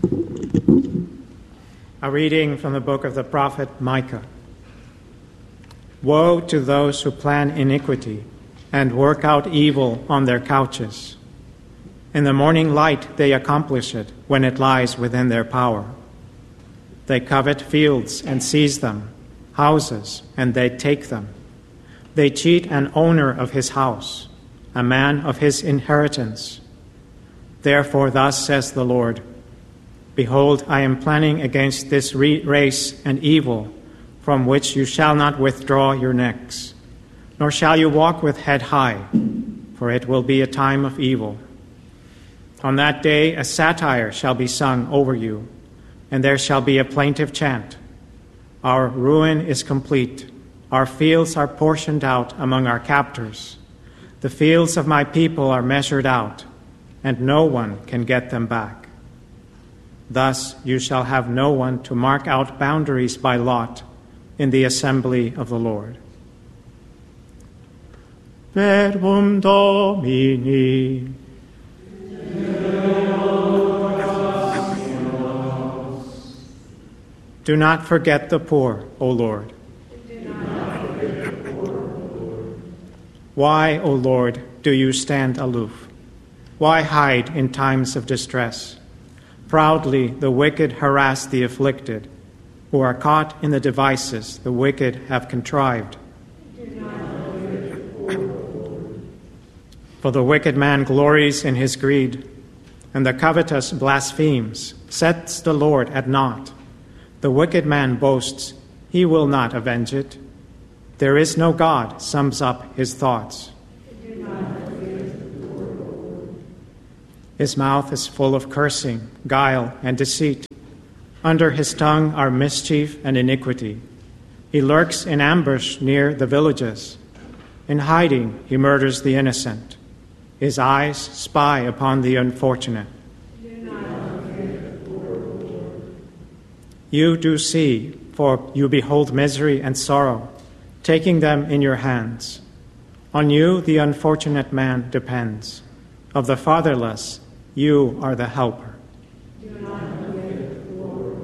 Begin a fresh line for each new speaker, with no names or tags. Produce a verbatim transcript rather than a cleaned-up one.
A reading from the book of the prophet Micah. Woe to those who plan iniquity and work out evil on their couches. In the morning light they accomplish it when it lies within their power. They covet fields and seize them, houses, and they take them. They cheat an owner of his house, a man of his inheritance. Therefore thus says the Lord, Behold, I am planning against this race an evil from which you shall not withdraw your necks, nor shall you walk with head high, for it will be a time of evil. On that day a satire shall be sung over you, and there shall be a plaintive chant. Our ruin is complete. Our fields are portioned out among our captors. The fields of my people are measured out, and no one can get them back. Thus you shall have no one to mark out boundaries by lot in the assembly of the Lord. Verbum Domini. Do not forget the poor, O Lord. Why, O Lord, do you stand aloof? Why hide in times of distress? Proudly the wicked harass the afflicted, who are caught in the devices the wicked have contrived. For the wicked man glories in his greed, and the covetous blasphemes, sets the Lord at naught. The wicked man boasts, he will not avenge it. There is no God, sums up his thoughts. His mouth is full of cursing, guile, and deceit. Under his tongue are mischief and iniquity. He lurks in ambush near the villages. In hiding he murders the innocent. His eyes spy upon the unfortunate. You do see, for you behold misery and sorrow, taking them in your hands. On you the unfortunate man depends. Of the fatherless, you are the helper.
Do not